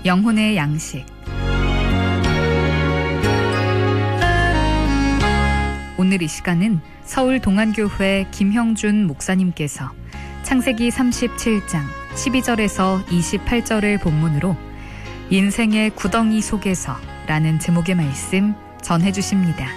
영혼의 양식. 오늘 이 시간은 서울 동안교회 김형준 목사님께서 창세기 37장 12절에서 28절을 본문으로 인생의 구덩이 속에서 라는 제목의 말씀 전해 주십니다.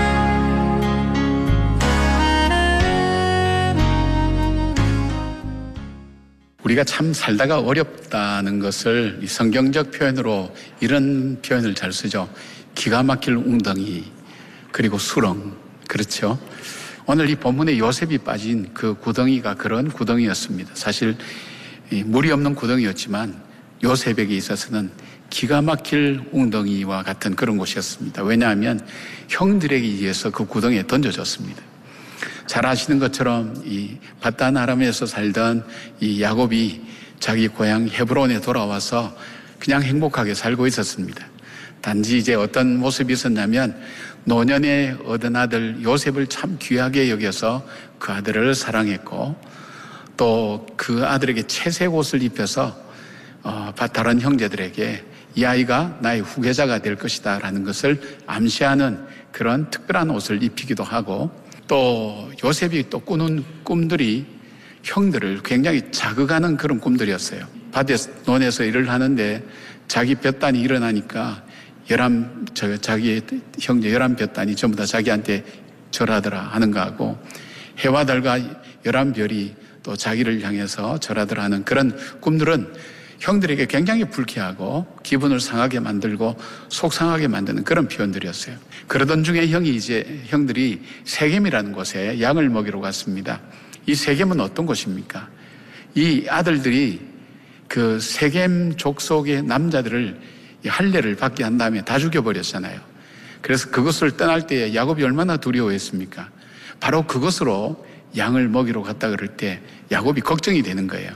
우리가 참 살다가 어렵다는 것을 이 성경적 표현으로 이런 표현을 잘 쓰죠. 기가 막힐 웅덩이, 그리고 수렁. 그렇죠? 오늘 이 본문에 요셉이 빠진 그 구덩이가 그런 구덩이였습니다. 사실 물이 없는 구덩이였지만 요셉에게 있어서는 기가 막힐 웅덩이와 같은 그런 곳이었습니다. 왜냐하면 형들에게 의해서 그 구덩이에 던져졌습니다. 잘 아시는 것처럼 이 바단 아람에서 살던 이 야곱이 자기 고향 헤브론에 돌아와서 그냥 행복하게 살고 있었습니다. 단지 이제 어떤 모습이 있었냐면 노년에 얻은 아들 요셉을 참 귀하게 여겨서 그 아들을 사랑했고 또 그 아들에게 채색 옷을 입혀서 다른 형제들에게 이 아이가 나의 후계자가 될 것이다 라는 것을 암시하는 그런 특별한 옷을 입히기도 하고, 또 요셉이 또 꾸는 꿈들이 형들을 굉장히 자극하는 그런 꿈들이었어요. 밭에 논에서 일을 하는데 자기 볕단이 일어나니까 자기 형제 11볕단이 전부 다 자기한테 절하더라 하는 거하고, 해와 달과 11별이 또 자기를 향해서 절하더라 하는 그런 꿈들은 형들에게 굉장히 불쾌하고 기분을 상하게 만들고 속상하게 만드는 그런 표현들이었어요. 그러던 중에 형들이 세겜이라는 곳에 양을 먹이러 갔습니다. 이 세겜은 어떤 곳입니까? 이 아들들이 그 세겜 족속의 남자들을 할례를 받게 한 다음에 다 죽여버렸잖아요. 그래서 그것을 떠날 때 야곱이 얼마나 두려워했습니까? 바로 그것으로 양을 먹이러 갔다 그럴 때 야곱이 걱정이 되는 거예요.